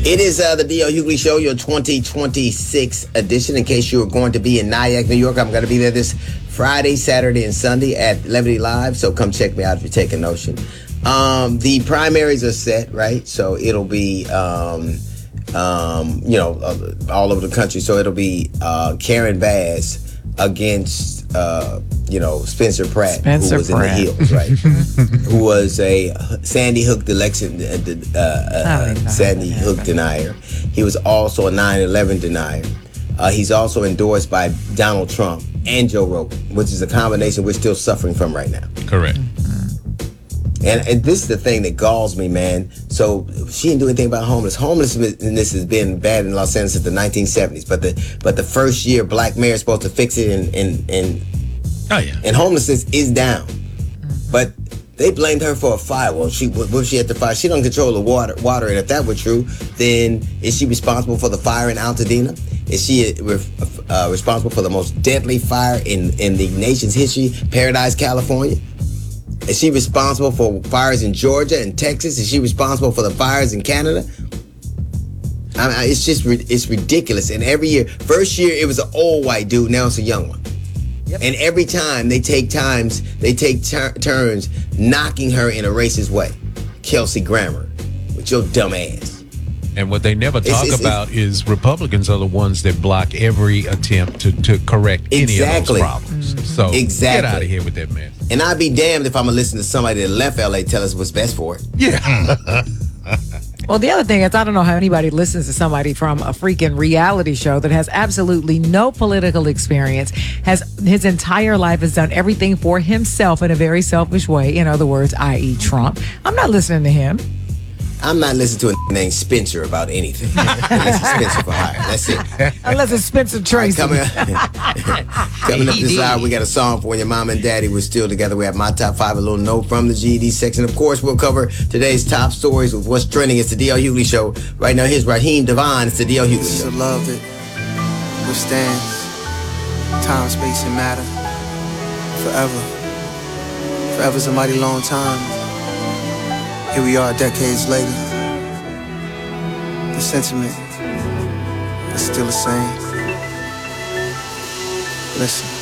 It is the D.L. Hughley Show, your 2026 edition. In case you are going to be in Nyack, New York, I'm going to be there this Friday, Saturday, and Sunday at Levity Live. So come check me out if you're taking notion. The primaries are set, right? So it'll be, all over the country. So it'll be Karen Bass against, Spencer Pratt, who was in the Hills, right? Who was a Sandy Hook Sandy Hook denier. He was also a 9/11 denier. He's also endorsed by Donald Trump and Joe Rogan, which is a combination we're still suffering from right now. Correct. And this is the thing that galls me, man. So she didn't do anything about homelessness has been bad in Los Angeles since the 1970s. But the first year black mayor is supposed to fix it, and homelessness is down. But they blamed her for a fire. Well, she had the fire. She don't control the water. And if that were true, then is she responsible for the fire in Altadena? Is she responsible for the most deadly fire in the nation's history, Paradise, California? Is she responsible for fires in Georgia and Texas? Is she responsible for the fires in Canada? It's ridiculous. And every year, first year it was an old white dude, now it's a young one. Yep. And every time they take turns knocking her in a racist way. Kelsey Grammer, with your dumb ass. And what they never talk about is Republicans are the ones that block every attempt to correct any of those problems. Mm-hmm. So get out of here with that mess. And I'd be damned if I'm going to listen to somebody that left L.A. tell us what's best for it. Yeah. Well, the other thing is, I don't know how anybody listens to somebody from a freaking reality show that has absolutely no political experience, has his entire life has done everything for himself in a very selfish way. In other words, i.e. Trump. I'm not listening to him. I'm not listening to a named Spencer about anything. Unless it's Spencer for hire. That's it. Unless it's Spencer Tracy. Coming up this hour, we got a song for when your mom and daddy were still together. We have my top 5, a little note from the GED section. Of course, we'll cover today's top stories with what's trending. It's the D.L. Hughley Show. Right now, here's Raheem Devon. It's the D.L. Hughley Show. It's a love that withstands time, space, and matter. Forever. Forever's a mighty long time. Here we are decades later. The sentiment is still the same. Listen.